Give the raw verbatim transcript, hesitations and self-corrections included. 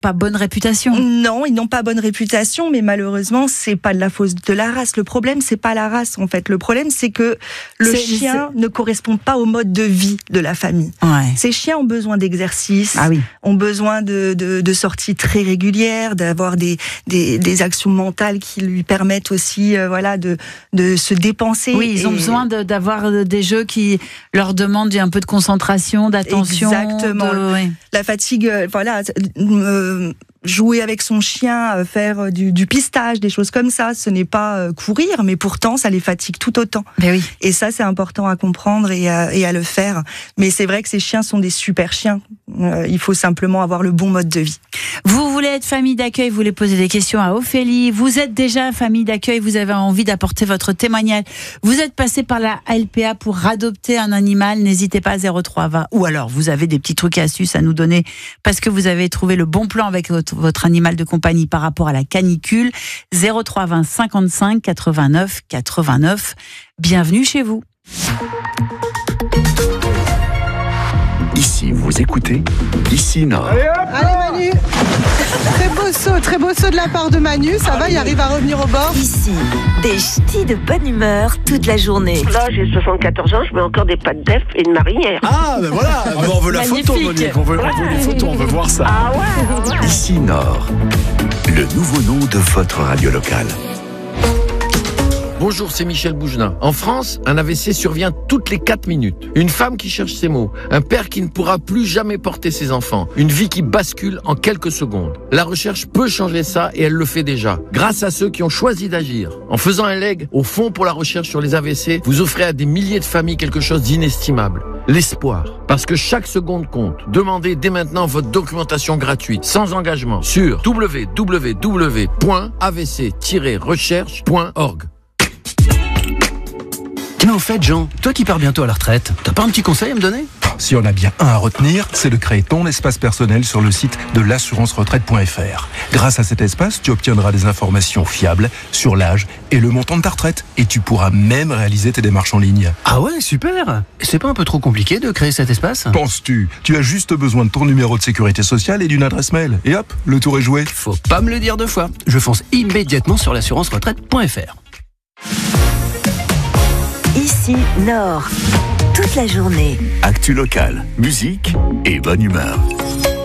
pas bonne réputation. Non, ils n'ont pas bonne réputation, mais malheureusement, c'est pas de la faute de la race. Le problème, c'est pas la race, en fait. Le problème, c'est que le C'est- chien ne correspond pas au mode de vie de la famille. Ouais. Ces chiens ont besoin d'exercice, Ah oui. ont besoin de, de, de sorties très régulières, d'avoir des, des, des actions mentales qui lui permettent aussi, euh, voilà, de, de se dépenser. Oui, ils ont Et- besoin de, d'avoir des jeux qui leur demandent un peu de concentration, d'attention. Exactement. de- ouais. La fatigue, euh, voilà, euh, jouer avec son chien, euh, faire euh, du, du pistage, des choses comme ça, ce n'est pas euh, courir, mais pourtant ça les fatigue tout autant. Mais oui. Et ça, c'est important à comprendre et à, et à le faire. Mais c'est vrai que ces chiens sont des super chiens. Euh, il faut simplement avoir le bon mode de vie. Vous voulez être famille d'accueil, vous voulez poser des questions à Ophélie, vous êtes déjà famille d'accueil, vous avez envie d'apporter votre témoignage, vous êtes passé par la L P A pour adopter un animal, n'hésitez pas à zéro trois vingt. Ou alors, vous avez des petits trucs et astuces à nous donner parce que vous avez trouvé le bon plan avec votre, votre animal de compagnie par rapport à la canicule. zéro trois vingt cinquante-cinq quatre-vingt-neuf quatre-vingt-neuf. Bienvenue chez vous. Ici, vous écoutez Ici Nord. Allez Manu. Très beau saut, très beau saut de la part de Manu. Ça va, il arrive à revenir au bord. Ici, des ch'tis de bonne humeur toute la journée. Là, j'ai soixante-quatorze ans, je mets encore des pattes d'œuf et une marinière. Ah, ben voilà. Ah, ben on veut la photo, Monique. On veut, on veut les photos, on veut voir ça. Ah ouais, Ici Nord, le nouveau nom de votre radio locale. Bonjour, c'est Michel Bougenin. En France, un A V C survient toutes les quatre minutes. Une femme qui cherche ses mots. Un père qui ne pourra plus jamais porter ses enfants. Une vie qui bascule en quelques secondes. La recherche peut changer ça et elle le fait déjà. Grâce à ceux qui ont choisi d'agir. En faisant un leg au Fonds pour la recherche sur les A V C, vous offrez à des milliers de familles quelque chose d'inestimable. L'espoir. Parce que chaque seconde compte. Demandez dès maintenant votre documentation gratuite, sans engagement, sur w w w point a v c tiret recherche point org. Mais au fait, Jean, toi qui pars bientôt à la retraite, t'as pas un petit conseil à me donner ? Si on a bien un à retenir, c'est de créer ton espace personnel sur le site de l'assurance retraite point f r. Grâce à cet espace, tu obtiendras des informations fiables sur l'âge et le montant de ta retraite. Et tu pourras même réaliser tes démarches en ligne. Ah ouais, super ! C'est pas un peu trop compliqué de créer cet espace ? Penses-tu ? Tu as juste besoin de ton numéro de sécurité sociale et d'une adresse mail. Et hop, le tour est joué. Faut pas me le dire deux fois. Je fonce immédiatement sur l'assurance retraite point f r. Ici, Nord, toute la journée. Actu locale, musique et bonne humeur.